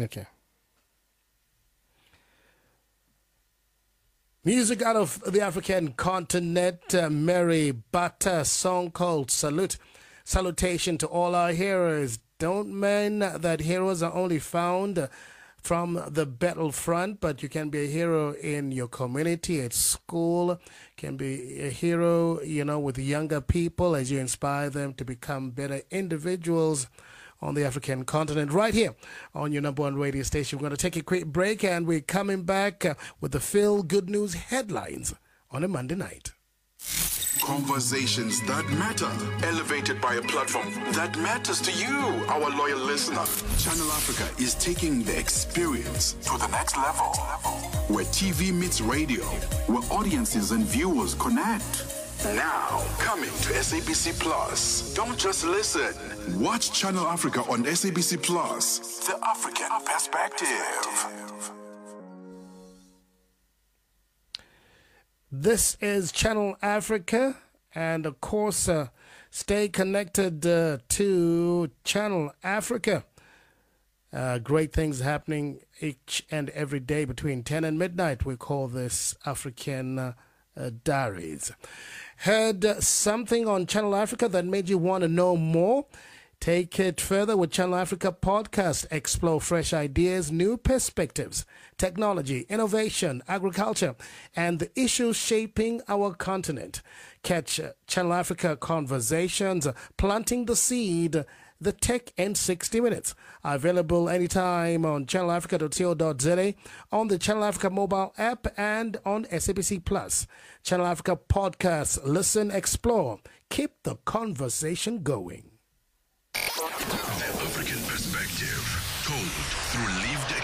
Okay. Music out of the African continent, Mary Butter, song called Salute. Salutation to all our heroes. Don't mean that heroes are only found from the battlefront, but you can be a hero in your community, at school, can be a hero, with younger people as you inspire them to become better individuals on the African continent, right here on your number one radio station. We're going to take a quick break, and we're coming back with the Phil Good News headlines on a Monday night. Conversations that matter, elevated by a platform that matters to you, our loyal listener. Channel Africa is taking the experience to the next level, where TV meets radio, where audiences and viewers connect. Now, coming to SABC Plus. Don't just listen. Watch Channel Africa on SABC Plus. The African Perspective. This is Channel Africa, and of course, stay connected to Channel Africa. Great things happening each and every day between 10 and midnight. We call this African Diaries. Heard something on Channel Africa that made you want to know more? Take it further with Channel Africa Podcast. Explore fresh ideas, new perspectives, technology, innovation, agriculture, and the issues shaping our continent. Catch Channel Africa Conversations, Planting the Seed, the Tech in 60 Minutes. Available anytime on channelafrica.co.za, on the Channel Africa mobile app, and on SABC Plus. Channel Africa Podcast. Listen, explore. Keep the conversation going. The African Perspective, told through lived